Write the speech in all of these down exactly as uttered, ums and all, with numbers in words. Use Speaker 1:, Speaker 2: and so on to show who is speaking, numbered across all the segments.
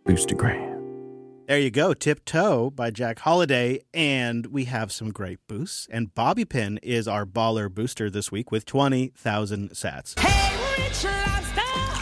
Speaker 1: Boostergram. There you go, Tiptoe by Jack Holiday, and we have some great boosts. And Bobby Pin is our baller booster this week with twenty thousand sats.
Speaker 2: Hey, Rich Lobster!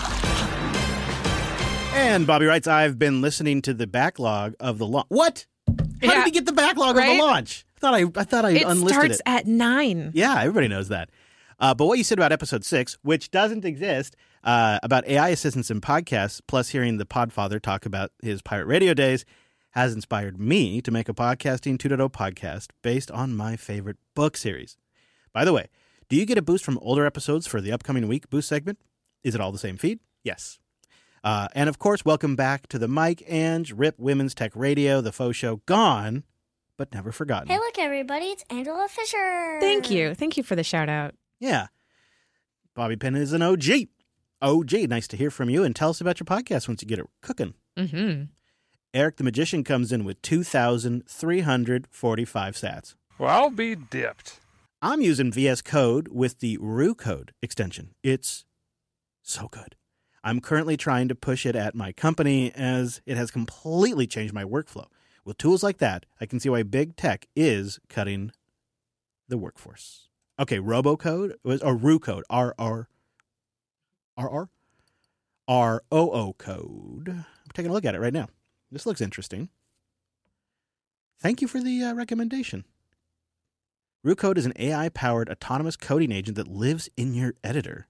Speaker 1: And Bobby writes, I've been listening to the backlog of the launch. What? How
Speaker 3: Yeah,
Speaker 1: did we get the backlog
Speaker 3: right?
Speaker 1: of the launch? I thought I, I thought I
Speaker 3: It
Speaker 1: unlisted
Speaker 3: starts
Speaker 1: it.
Speaker 3: at nine.
Speaker 1: Yeah, everybody knows that. Uh, but what you said about episode six, which doesn't exist, uh, about A I assistants in podcasts, plus hearing the Podfather talk about his pirate radio days, has inspired me to make a Podcasting two point oh podcast based on my favorite book series. By the way, do you get a boost from older episodes for the upcoming week boost segment? Is it all the same feed? Yes. Uh, and of course, welcome back to the Mike and Rip Women's Tech Radio, the faux show, gone, but never forgotten.
Speaker 4: Hey, look, everybody, it's Angela Fisher.
Speaker 3: Thank you. Thank you for the shout out.
Speaker 1: Yeah. Bobby Pin is an O G. O G, nice to hear from you. And tell us about your podcast once you get it cooking.
Speaker 3: Mm-hmm.
Speaker 1: Eric the Magician comes in with two thousand three hundred forty-five sats.
Speaker 5: Well, I'll be dipped.
Speaker 1: I'm using V S Code with the Rue Code extension. It's so good. I'm currently trying to push it at my company as it has completely changed my workflow. With tools like that, I can see why big tech is cutting the workforce. Okay, RoboCode was or Rue Code, R R R R R O O code. I'm taking a look at it right now. This looks interesting. Thank you for the uh, recommendation. Rue Code is an A I-powered autonomous coding agent that lives in your editor.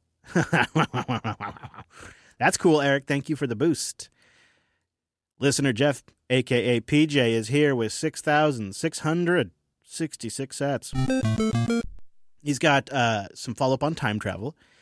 Speaker 1: That's cool, Eric. Thank you for the boost. Listener Jeff, a k a. P J, is here with six thousand six hundred sixty-six sats. He's got uh, some follow-up on time travel.